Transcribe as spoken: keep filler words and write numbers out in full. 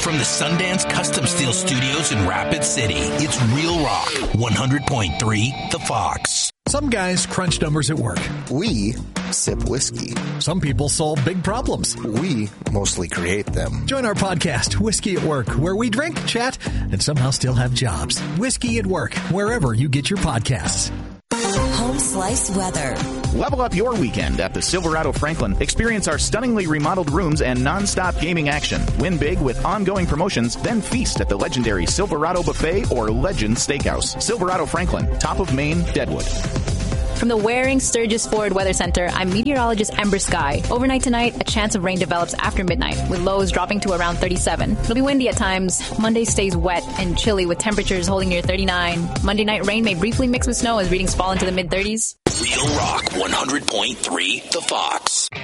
From the Sundance Custom Steel Studios in Rapid City, it's Real Rock, one hundred point three The Fox. Some guys crunch numbers at work. We sip whiskey. Some people solve big problems. We mostly create them. Join our podcast, Whiskey at Work, where we drink, chat, and somehow still have jobs. Whiskey at Work, wherever you get your podcasts. Home Slice Weather. Level up your weekend at the Silverado Franklin. Experience our stunningly remodeled rooms and non-stop gaming action. Win big with ongoing promotions, then feast at the legendary Silverado Buffet or Legend Steakhouse. Silverado Franklin, top of Maine, Deadwood. From the Waring Sturgis Ford Weather Center, I'm meteorologist Ember Sky. Overnight tonight, a chance of rain develops after midnight, with lows dropping to around thirty-seven. It'll be windy at times. Monday stays wet and chilly, with temperatures holding near thirty-nine. Monday night rain may briefly mix with snow as readings fall into the mid-thirties. Real Rock, one hundred point three The Fox.